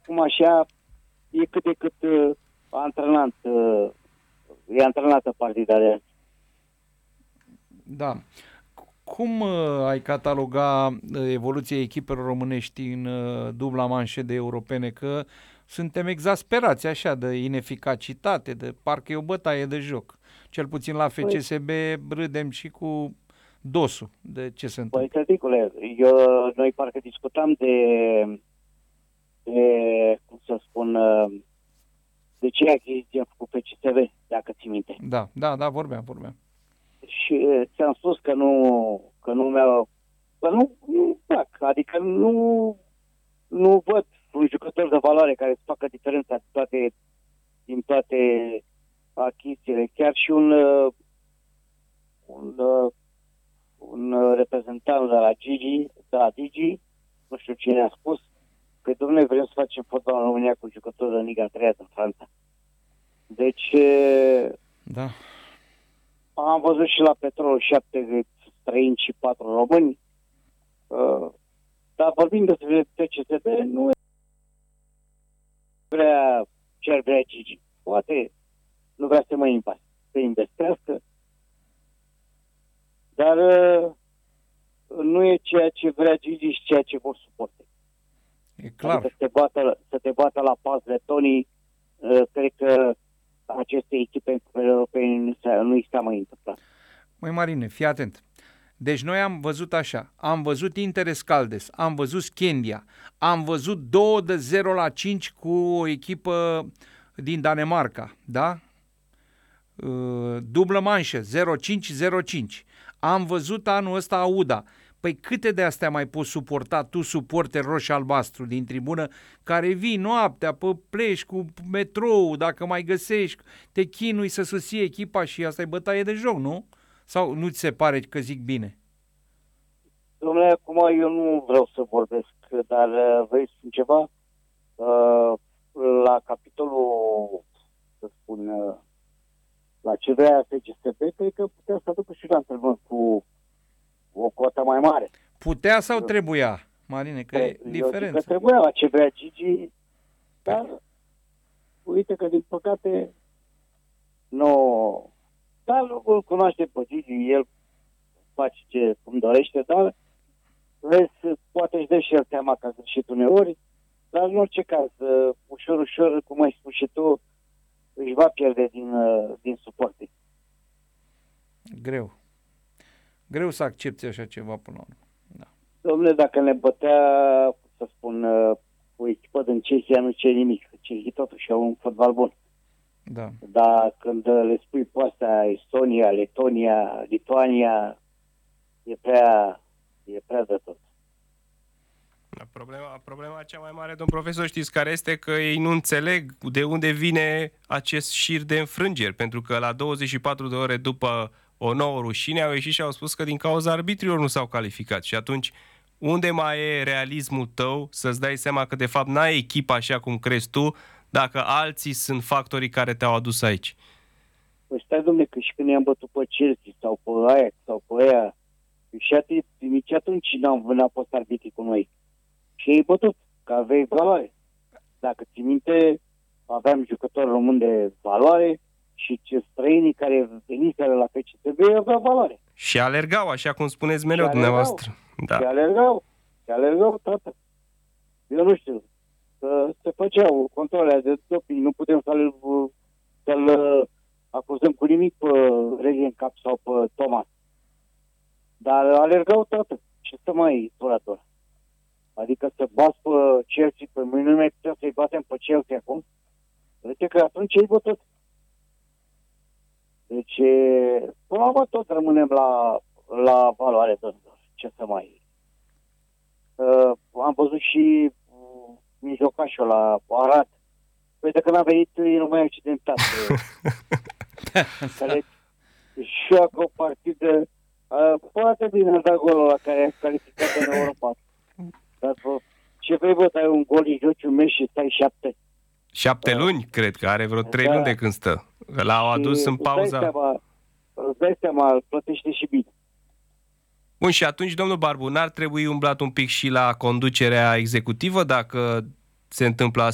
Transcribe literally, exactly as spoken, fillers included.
acum așa e cât de cât uh, antrenant, uh, e antrenată partida de azi. Da. Cum uh, ai cataloga uh, evoluția echipelor românești în uh, dubla manșe de europene? Că suntem exasperați așa de ineficacitate, de parcă e o bătaie de joc. Cel puțin la F C S B râdem și cu dosul de ce se întâmplă. Păi, tăticule, eu, noi parcă discutam de, de, cum să spun, uh, de ce achiziție a făcut F C S B, dacă ții minte. Da, da, da, vorbeam, vorbeam. Și uh, ți-am spus că nu, că nu mi-au, că nu, nu plac, adică nu, nu văd un jucător de valoare care să facă diferența din toate, din toate achizițiile. Chiar și un, uh, un, uh, un reprezentant de la Gigi, de la Digi, nu știu cine a spus, că domnule, vrem să facem fotbal în România cu jucători de Liga a treia din Franța. Deci, da. Am văzut și la Petrol șapte străini și patru români, uh, dar vorbim despre F C S B, nu e vrea ce ar vrea Gigi. Poate nu vrea să mai impas, să investească, dar uh, nu e ceea ce vrea Gigi și ceea ce vor suporte. E clar. Adică să te bată, să te bată la pas letonii, uh, cred că aceste echipe europene nu i s-a mai întâmplat. Măi, Marine, fii atent. Deci noi am văzut așa, am văzut Interes Caldes, am văzut Scandia, am văzut doi de zero la cinci cu o echipă din Danemarca, da? Uh, dublă manșă, zero cinci zero cinci. Am văzut anul ăsta Auda. Păi câte de astea mai poți suporta tu, suporter roșu-albastru din tribună, care vii noaptea pe pleci cu metrou, dacă mai găsești, te chinui să susții echipa și asta e bătaie de joc, nu? Sau nu ți se pare că zic bine? Dom'le, acum eu nu vreau să vorbesc, dar vrei să spun ceva? Uh, la capitolul, să spun, uh, la ce vrea F C S B, cred că putea să aducă și la antrenament cu o cotă mai mare. Putea sau trebuia, Marine, că e diferență. Eu zic că trebuia la ce vrea Gigi, dar uite că din păcate nu... Dar îl cunoaște pe Gigi, el face ce cum dorește, dar vezi, poate își dă și el seama că a greșit uneori, dar în orice caz, ușor, ușor, cum ai spus și tu, își va pierde din, din suporte. Greu. Greu să accepti așa ceva până la urmă. Da. Dom'le, dacă ne bătea, să spun, o echipă din Cehia, nu ce nimic. Cehii totuși au un fotbal bun. Da. Dar când le spui pe astea Estonia, Letonia, Lituania, e prea, e prea de tot. Problema, problema cea mai mare, domn profesor, știți care este? Că ei nu înțeleg de unde vine acest șir de înfrângeri, pentru că la douăzeci și patru de ore după o nouă rușine au ieșit și au spus că din cauza arbitrilor nu s-au calificat. Și atunci, unde mai e realismul tău să-ți dai seama că de fapt n-ai echipă așa cum crezi tu, dacă alții sunt factorii care te-au adus aici? Păi stai, dom'le, că și când i-am bătut pe Chelsea sau pe Ajax sau pe aia, și atât, nici atunci n-am, n-am fost arbitrii cu noi. Și ei bătut, că aveai valoare. Dacă ții minte, aveam jucători români de valoare și ce străinii care veniseră la F C S B aveau valoare. Și alergau, așa cum spuneți mereu și dumneavoastră. Da. Și alergau, și alergau, tată. Eu nu știu, că se făceau controle de doping, nu putem să-l, să-l acuzăm cu nimic pe Regencap sau pe Thomas. Dar alergau, tată. Ce să mai durator? Adică să bați pe Chelsea, pe mâine nu mai putea să-i batem pe Chelsea acum. Uite că atunci ei bătut. Deci, până la urmă tot rămânem la, la valoare, domnilor. Ce să mai... Uh, am văzut și uh, mijlocașul la Arad. Păi de când a venit, e numai accidentat. Care joacă o partidă uh, foarte bine a dat golul la care a calificat în Europa. Dar ce vrei, bă, dai un gol, îi joci un mes și stai șapte. Șapte uh, luni, cred că are vreo trei da. luni de când stă. L-au adus în pauza. Seama, îți dai seama, îl plătește și bine. Bun, și atunci, domnul Barbu, n-ar trebui umblat un pic și la conducerea executivă dacă se întâmplă astfel